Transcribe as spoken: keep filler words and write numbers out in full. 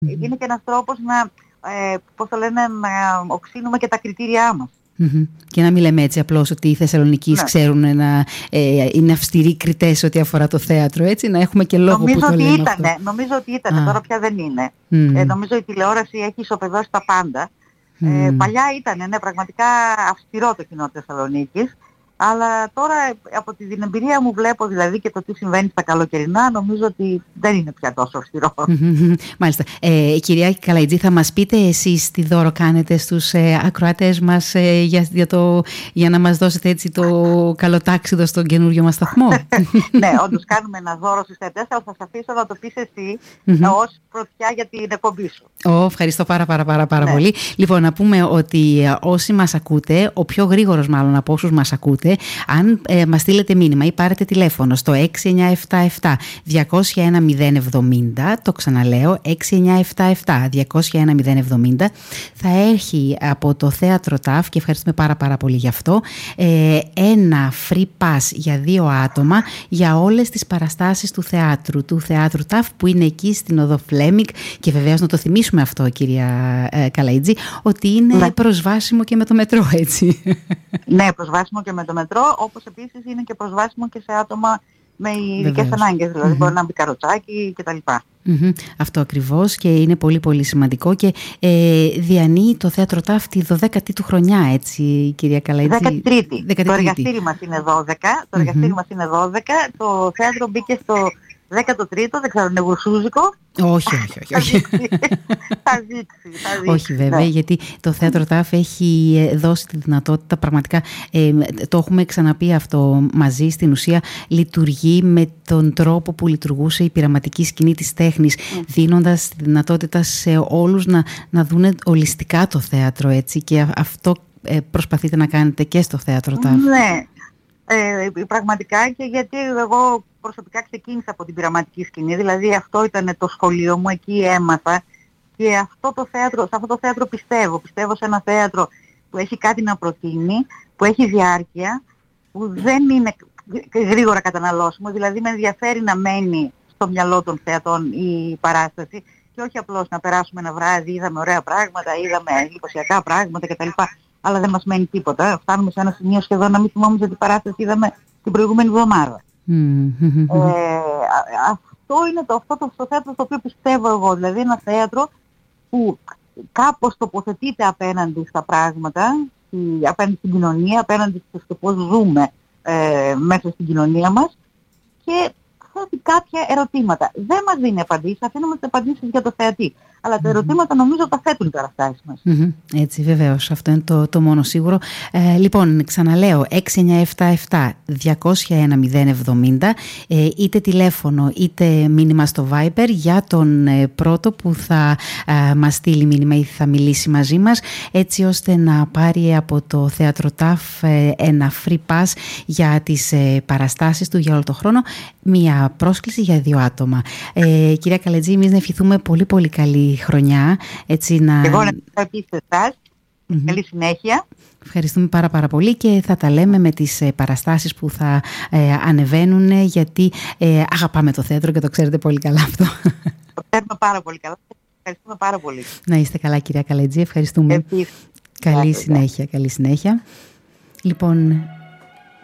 Είναι και ένας τρόπος να, ε, πώς το λένε, να οξύνουμε και τα κριτήριά μας. Mm-hmm. Και να μην λέμε έτσι απλώς ότι οι Θεσσαλονικείς ναι. ξέρουν να ε, είναι αυστηροί κριτές ό,τι αφορά το θέατρο, έτσι, να έχουμε και λόγο νομίζω που το ότι λέμε ήτανε, αυτό. Νομίζω ότι ήταν, τώρα πια δεν είναι. Mm. Ε, νομίζω η τηλεόραση έχει ισοπεδώσει τα πάντα. Mm. Ε, παλιά ήταν, ναι, πραγματικά αυστηρό το κοινό της Θεσσαλονίκης. Αλλά τώρα από την εμπειρία μου βλέπω δηλαδή και το τι συμβαίνει στα καλοκαιρινά, νομίζω ότι δεν είναι πια τόσο αυστηρό. Μάλιστα. Ε, κυρία Καλαϊτζή, θα μας πείτε εσείς τι δώρο κάνετε στους ε, ακροατές μας ε, για, για, το, για να μας δώσετε έτσι το καλοτάξιδο στον καινούριο μας σταθμό. Ναι, όντως κάνουμε ένα δώρο στους θεατές, αλλά θα σας αφήσω να το πεις εσύ mm-hmm. ως πρωτιά για την εκπομπή σου. Oh, ευχαριστώ πάρα πάρα πάρα, πάρα ναι. πολύ. Λοιπόν, να πούμε ότι όσοι μας ακούτε, ο πιο γρήγορος μάλλον από όσους μας ακούτε, αν ε, μας στείλετε μήνυμα ή πάρετε τηλέφωνο στο έξι εννιά επτά επτά διακόσια ένα μηδέν εβδομήντα, το ξαναλέω, έξι εννιά επτά επτά διακόσια ένα μηδέν εβδομήντα, θα έχει από το Θέατρο ΤΑΦ, και ευχαριστούμε πάρα πάρα πολύ γι' αυτό, ε, ένα free pass για δύο άτομα για όλες τις παραστάσεις του θεάτρου, του Θεάτρου ΤΑΦ, που είναι εκεί στην οδό Φλέμικ, και βεβαίως να το θυμίσουμε αυτό, κυρία ε, Καλαϊτζή, ότι είναι ναι. προσβάσιμο και με το μετρό, έτσι. Ναι, προσβάσιμο και με το μετρό, όπως επίσης είναι και προσβάσιμο και σε άτομα με ειδικές ανάγκες, δηλαδή mm-hmm. μπορεί να μπει καροτσάκι κτλ. Mm-hmm. Αυτό ακριβώς, και είναι πολύ πολύ σημαντικό, και ε, διανύει το Θέατρο ΤΑΦ τη δωδέκατη του χρονιά, έτσι, κυρία Καλαϊτζή. δέκατη τρίτη. Το εργαστήρι μας είναι δώδεκα, το εργαστήρι mm-hmm. μας είναι δώδεκα, το θέατρο μπήκε στο δέκατο τρίτο, δεν ξέρω, είναι γουρσούζικο. Όχι, όχι, όχι. όχι. θα δείξει, θα δείξει. Όχι βέβαια, ναι. γιατί το Θέατρο ΤΑΦ έχει δώσει τη δυνατότητα, πραγματικά, ε, το έχουμε ξαναπεί αυτό μαζί, στην ουσία λειτουργεί με τον τρόπο που λειτουργούσε η πειραματική σκηνή της τέχνης, mm. δίνοντας τη δυνατότητα σε όλους να, να δουν ολιστικά το θέατρο, έτσι, και αυτό ε, προσπαθείτε να κάνετε και στο Θέατρο ΤΑΦ. Ναι, ε, πραγματικά, και γιατί εγώ προσωπικά ξεκίνησα από την πειραματική σκηνή, δηλαδή αυτό ήταν το σχολείο μου, εκεί έμαθα, και αυτό το θέατρο, σε αυτό το θέατρο πιστεύω. Πιστεύω σε ένα θέατρο που έχει κάτι να προτείνει, που έχει διάρκεια, που δεν είναι γρήγορα καταναλώσιμο, δηλαδή με ενδιαφέρει να μένει στο μυαλό των θεατών η παράσταση και όχι απλώς να περάσουμε ένα βράδυ, είδαμε ωραία πράγματα, είδαμε εντυπωσιακά πράγματα κτλ. Αλλά δεν μας μένει τίποτα. Φτάνουμε σε ένα σημείο σχεδόν να μην θυμόμαστε την παράσταση είδαμε την προηγούμενη εβδομάδα. Mm-hmm. Ε, αυτό είναι το, αυτό το, το θέατρο στο οποίο πιστεύω εγώ, δηλαδή ένα θέατρο που κάπως τοποθετείται απέναντι στα πράγματα, απέναντι στην κοινωνία, απέναντι στο πώς ζούμε ε, μέσα στην κοινωνία μας, και θέτει κάποια ερωτήματα. Δεν μας δίνει απαντήσεις, αφήνουμε τις απαντήσεις για το θεατή. Αλλά τα ερωτήματα νομίζω τα θέτουν οι παραστάσεις μας. Mm-hmm. Έτσι, βεβαίως. Αυτό είναι το, το μόνο σίγουρο. Ε, λοιπόν, ξαναλέω, έξι εννιά επτά επτά διακόσια ένα μηδέν εβδομήντα, ε, είτε τηλέφωνο είτε μήνυμα στο Viber για τον ε, πρώτο που θα ε, μας στείλει μήνυμα ή θα μιλήσει μαζί μας, έτσι ώστε να πάρει από το Θέατρο ΤΑΦ ε, ένα free pass για τις ε, παραστάσεις του για όλο το χρόνο, μία πρόσκληση για δύο άτομα. Ε, κυρία Καλαϊτζή, εμείς να ευχηθούμε πολύ πολύ καλή χρονιά, έτσι να... Εγώ να ευχαριστήσω εσάς. Mm-hmm. Καλή συνέχεια. Ευχαριστούμε πάρα πάρα πολύ, και θα τα λέμε με τις ε, παραστάσεις που θα ε, ανεβαίνουν, γιατί ε, αγαπάμε το θέατρο και το ξέρετε πολύ καλά αυτό. Το ξέρουμε πάρα πολύ καλά. Ευχαριστούμε πάρα πολύ. Να είστε καλά, κυρία Καλαϊτζή. Ευχαριστούμε. Επίσης. Καλή συνέχεια, καλή συνέχεια. Λοιπόν...